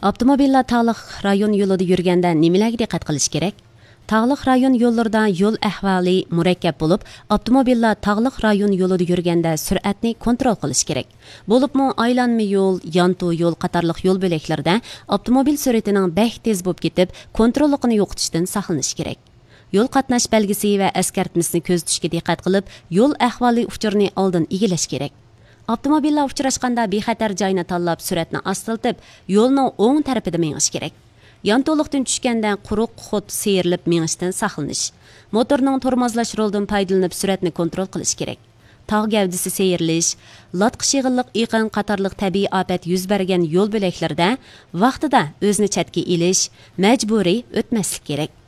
Avtomobillar tağlıq rayon yo'lida yurganda nimalarga diqqat qilish kerak? Tağlıq rayon yo'llarida yo'l ahvoli murakkab bo'lib, avtomobillar tağlıq rayon yo'lida yurganda sur'atni kontrol qilish kerak. Bo'libmi aylanma yo'l, yantu yo'l qatorliq yo'l bo'laklarida avtomobil sur'atining bak tez bo'lib ketib, kontrolligini yo'qotishdan saqlanish kerak. Yo'l qatnash belgisi va eskartmasini ko'z tutishga diqqat qilib, yo'l ahvoli uchurini oldin egillash kerak. Avtomobillar uchrashganda bexatar joyni tanlab sur'atni astiltib, yo'lning o'ng tarafida menish kerak. Yan to'liqdan tushganda quruq xut seyrilib menishdan saqlanish. Motorning tormozlash roldan foydalanib sur'atni kontrol qilish kerak. Tog' gavdisi seyrilish, latqi shig'illiq iqin qatorliq tabiiy ofat yuz bergan yo'l bo'laklarida vaqtida o'zni chatga ilish majburiy o'tmaslik kerak.